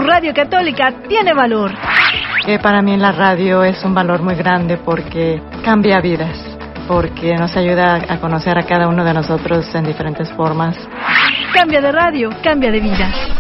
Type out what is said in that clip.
radio católica tiene valor. Que para mí la radio es un valor muy grande porque cambia vidas, porque nos ayuda a conocer a cada uno de nosotros en diferentes formas. Cambia de radio, cambia de vida.